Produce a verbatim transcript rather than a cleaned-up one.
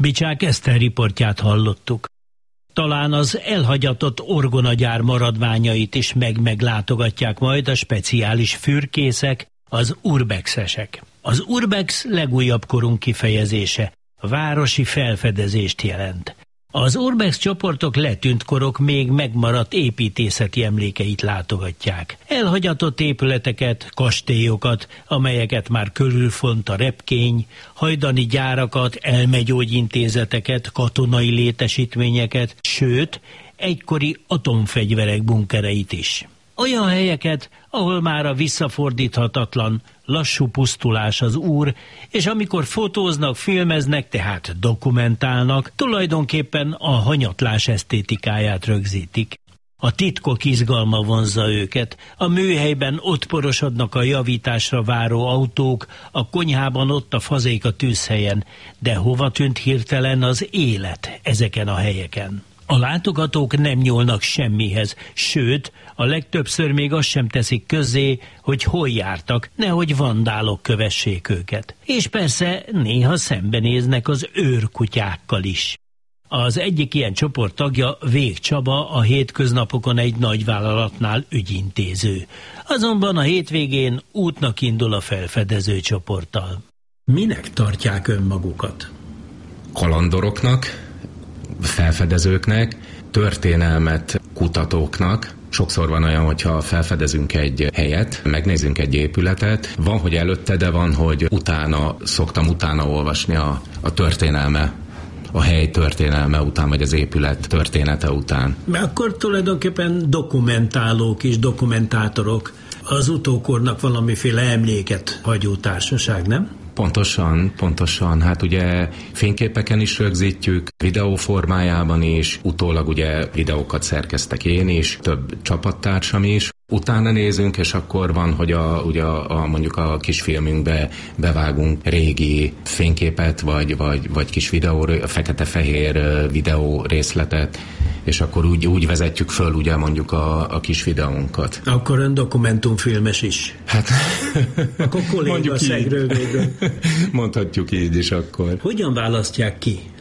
Bicsák Eszter riportját hallottuk. Talán az elhagyatott orgonagyár maradványait is meg-meglátogatják majd a speciális fürkészek, az urbexesek. Az urbex legújabb korunk kifejezése, városi felfedezést jelent. Az urbex csoportok letűnt korok még megmaradt építészeti emlékeit látogatják. Elhagyatott épületeket, kastélyokat, amelyeket már körülfont a repkény, hajdani gyárakat, elmegyógyintézeteket, katonai létesítményeket, sőt, egykori atomfegyverek bunkereit is. Olyan helyeket, ahol már a visszafordíthatatlan, lassú pusztulás az úr, és amikor fotóznak, filmeznek, tehát dokumentálnak, tulajdonképpen a hanyatlás esztétikáját rögzítik. A titkok izgalma vonzza őket, a műhelyben ott porosodnak a javításra váró autók, a konyhában ott a fazék a tűzhelyen, de hova tűnt hirtelen az élet ezeken a helyeken? A látogatók nem nyúlnak semmihez, sőt, a legtöbbször még azt sem teszik közzé, hogy hol jártak, nehogy vandálok kövessék őket. És persze néha szembenéznek az őrkutyákkal is. Az egyik ilyen csoport tagja Vég Csaba, a hétköznapokon egy nagyvállalatnál ügyintéző. Azonban a hétvégén útnak indul a felfedező csoporttal. Minek tartják önmagukat? Kalandoroknak, felfedezőknek, történelmet kutatóknak. Sokszor van olyan, hogyha felfedezünk egy helyet, megnézünk egy épületet, van, hogy előtte, de van, hogy utána, szoktam utána olvasni a, a történelme, a hely történelme után, vagy az épület története után. Mert akkor tulajdonképpen dokumentálók és dokumentátorok, az utókornak valamiféle emléket hagyó társaság, nem? Pontosan, pontosan. Hát ugye fényképeken is rögzítjük, videó formájában is, utólag ugye videókat szerkeztek én is, több csapattársam is. Utána nézünk, és akkor van, hogy a, ugye a, a, mondjuk a kis filmünkbe bevágunk régi fényképet, vagy, vagy, vagy kis videó, fekete-fehér videó részletet, és akkor úgy, úgy vezetjük föl ugye mondjuk a, a kis videónkat. Akkor ön dokumentumfilmes is. Hát akkor kolléga szegről végül. Mondhatjuk így is akkor. Hogyan választják ki